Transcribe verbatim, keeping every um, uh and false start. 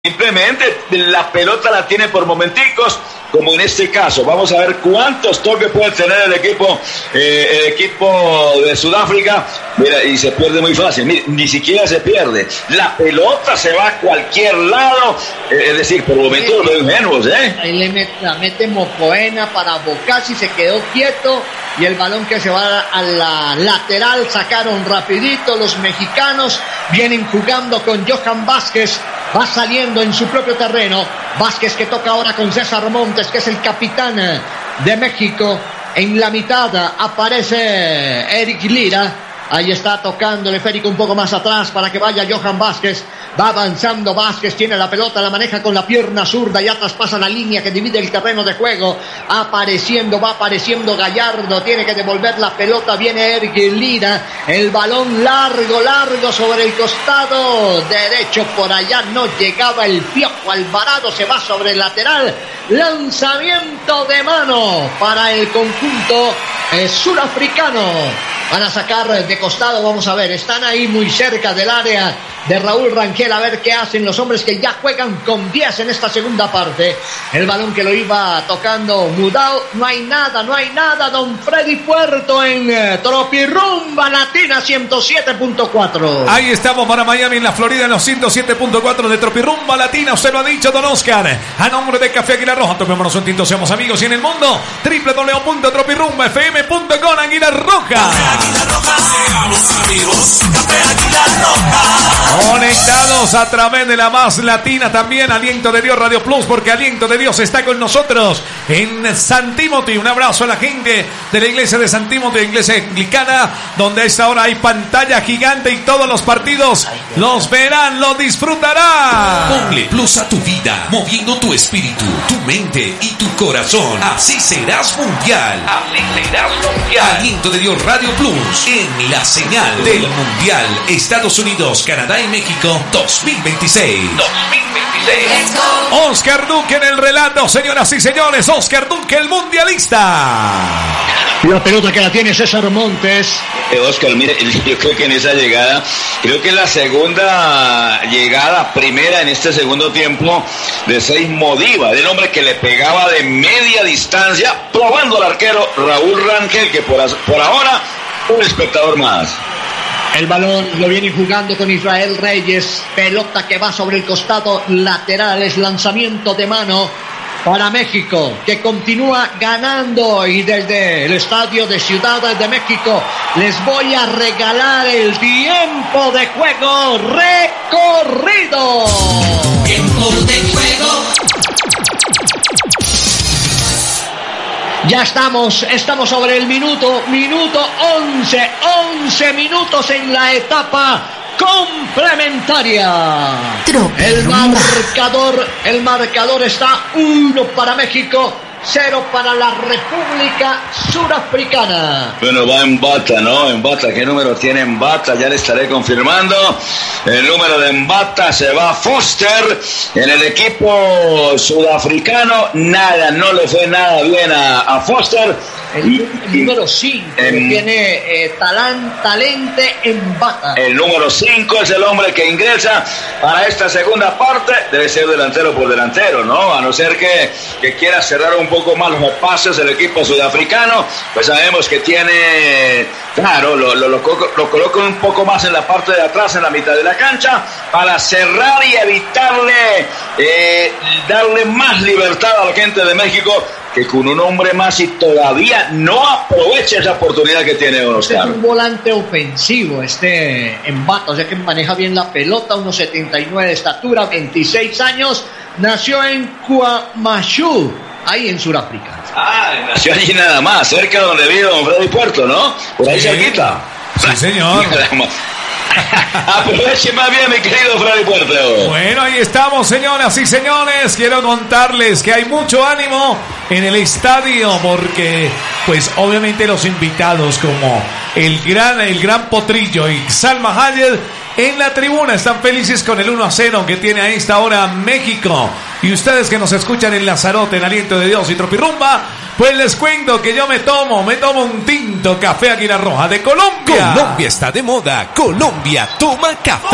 Simplemente la pelota la tiene por momenticos, como en este caso. Vamos a ver cuántos toques puede tener el equipo eh, el equipo de Sudáfrica. Mira, y se pierde muy fácil. Mira, ni siquiera se pierde. La pelota se va a cualquier lado. Eh, es decir, por momentos los ingenuos, ¿eh? Ahí le met, la mete Mocoena para Bocasi, se quedó quieto. Y el balón que se va a la lateral, sacaron rapidito los mexicanos. Vienen jugando con Johan Vázquez. Va saliendo en su propio terreno. Vázquez que toca ahora con César Montes, que es el capitán de México. En la mitad aparece Eric Lira. Ahí está tocando el esférico un poco más atrás para que vaya Johan Vázquez. Va avanzando Vázquez, tiene la pelota, la maneja con la pierna zurda, ya traspasa la línea que divide el terreno de juego. Apareciendo, va apareciendo Gallardo, tiene que devolver la pelota, viene Eric Lira. El balón largo, largo sobre el costado derecho, por allá no llegaba el Piojo Alvarado, se va sobre el lateral. Lanzamiento de mano para el conjunto eh, surafricano. Van a sacar de costado, vamos a ver, están ahí muy cerca del área de Raúl Rangel, a ver qué hacen los hombres que ya juegan con diez en esta segunda parte. El balón que lo iba tocando Mudao, no hay nada, no hay nada, don Freddy Puerto en eh, Tropirumba Latina ciento siete punto cuatro. Ahí estamos para Miami, en la Florida, en los ciento siete punto cuatro de Tropirumba Latina, usted lo ha dicho, don Oscar, a nombre de Café Águila Roja, tomémonos un tinto, seamos amigos, y en el mundo, doble u doble u doble u punto tropirumba f m punto com, Águila Roja. Águila Roja, seamos amigos, Café Águila Roja. Conectados a través de la más latina también, Aliento de Dios Radio Plus, porque Aliento de Dios está con nosotros en San Timothy. Un abrazo a la gente de la iglesia de San Timothy, iglesia anglicana, donde a esta hora hay pantalla gigante y todos los partidos los verán, los disfrutarán. Ponle plus a tu vida, moviendo tu espíritu, tu mente y tu corazón. Así serás mundial. Así serás mundial. Aliento de Dios Radio Plus, en la señal del Mundial Estados Unidos, Canadá y México dos mil veintiséis. dos mil veintiséis. Oscar Duque en el relato, señoras y señores. Oscar Duque, el mundialista. La pelota que la tiene César Montes. Eh, Oscar, mire, yo creo que en esa llegada, creo que la segunda llegada, primera en este segundo tiempo de seis Modiva, del hombre que le pegaba de media distancia, probando al arquero Raúl Rangel, que por, por ahora un espectador más. El balón lo viene jugando con Israel Reyes. Pelota que va sobre el costado lateral. Es lanzamiento de mano para México, que continúa ganando. Y desde el estadio de Ciudad de México les voy a regalar el tiempo de juego recorrido. Tiempo de juego. Ya estamos, estamos sobre el minuto, minuto once, once minutos en la etapa complementaria. El marcador, el marcador está uno para México, cero para la República Surafricana. Bueno, va en bata, ¿no? En bata, ¿qué número tiene en bata? Ya le estaré confirmando. El número de Mbata se va a Foster en el equipo sudafricano. Nada, no le fue nada bien a, a Foster. El, el número cinco tiene eh, talan, talente Mbata. El número cinco es el hombre que ingresa para esta segunda parte. Debe ser delantero por delantero, ¿no? A no ser que, que quiera cerrar un poco más los espacios del equipo sudafricano. Pues sabemos que tiene, claro, lo, lo, lo, lo coloca un poco más en la parte de atrás, en la mitad de la cancha, para cerrar y evitarle, eh, darle más libertad a la gente de México, que con un hombre más y todavía no aprovecha esa oportunidad que tiene Oscar. Es un volante ofensivo este Mbata, o sea que maneja bien la pelota, uno setenta y nueve de estatura, veintiséis años, nació en Kwamashu, ahí en Sudáfrica. Ah, nació allí nada más, cerca de donde vive don Freddy Puerto, ¿no? Por ahí sí, cerquita. Sí, señor. Aproveche más bien, mi querido Freddy Puerto. Bueno, ahí estamos, señoras y señores. Quiero contarles que hay mucho ánimo en el estadio, porque pues obviamente los invitados como el gran, el gran Potrillo y Salma Hayek en la tribuna están felices con el uno a cero que tiene a esta hora México. Y ustedes que nos escuchan en Lanzarote, en Aliento de Dios y Tropirumba, pues les cuento que yo me tomo, me tomo un tinto Café Águila Roja de Colombia. Colombia está de moda. Colombia toma café.